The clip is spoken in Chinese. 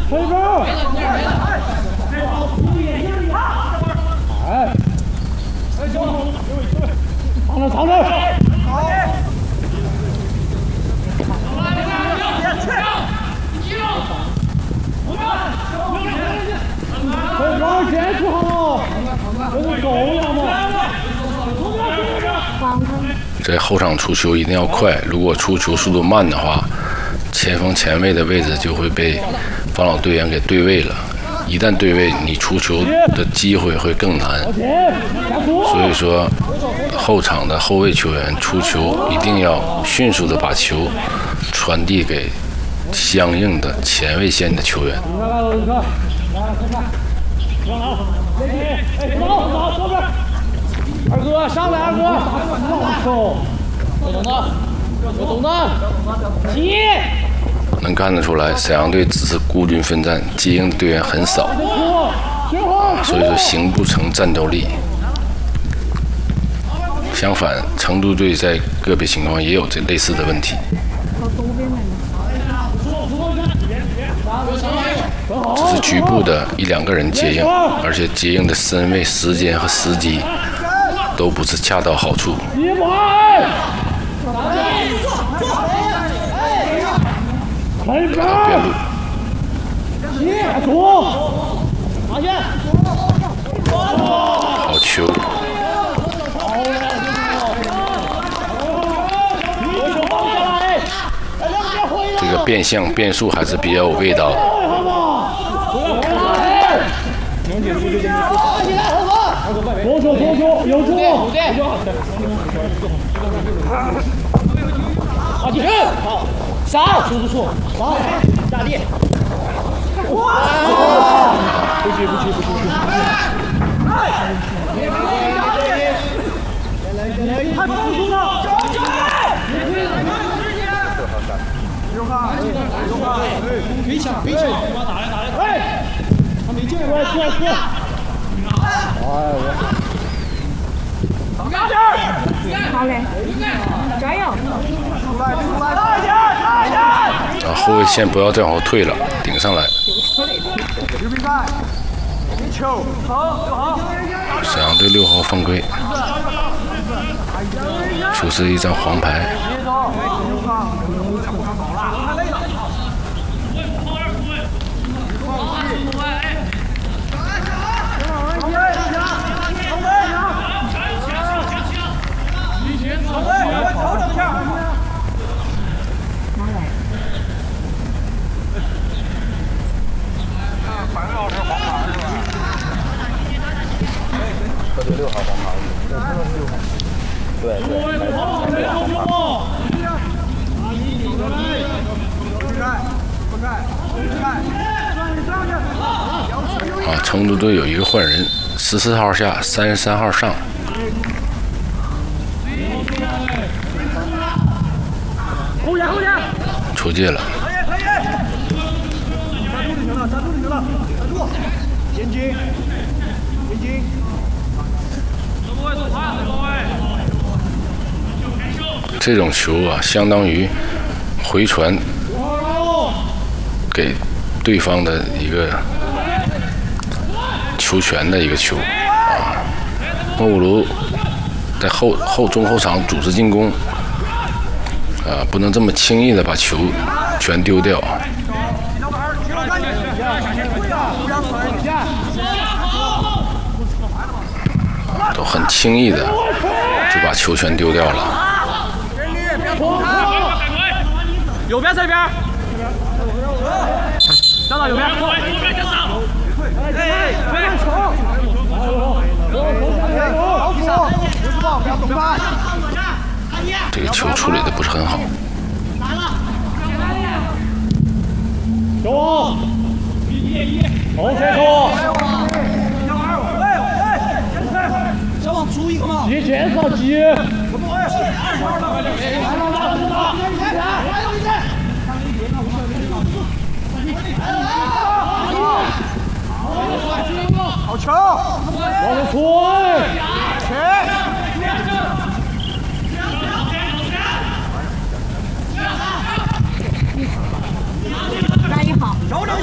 推波！哎，藏着藏着！推波坚持好，跟狗一样嘛！ 在后场出球一定要快，如果出球速度慢的话，前锋前卫的位置就会被防老队员给对位了。一旦对位，你出球的机会会更难。所以说，后场的后卫球员出球一定要迅速的把球传递给相应的前卫线的球员。 二哥上来，二哥，有懂的，起！ 能看得出来，沈阳队只是孤军奋战，接应队员很少，所以说形不成战斗力。相反，成都队在个别情况也有这类似的问题。只是局部的一两个人接应，而且接应的身位、时间和时机都不是恰到好处。边路，好球！这个变向变速还是比较有味道的。 左手，有球！好，继续，好，上，出，好，大力，哇！不去，太放松了，别抢，哎，他没进，去。 好嘞，加油！ 后卫线不要再往后退了，顶上来。沈阳队6号犯规，出示一张黄牌。 这就6号黄牌，对， 啊，成都队有一个换人，14号下，33号上。出界了。 站住！前进！ 这种球啊，相当于回传给对方的一个球权的一个球啊。莫武卢在中后场组织进攻啊，不能这么轻易的把球全丢掉。都很轻易的就把球权丢掉了。 右边这边，站到右边。 这个球处理的不是很好。 球，好球！小王出一个嘛？急前上急！好球！往里推！ 哪里好？ 调整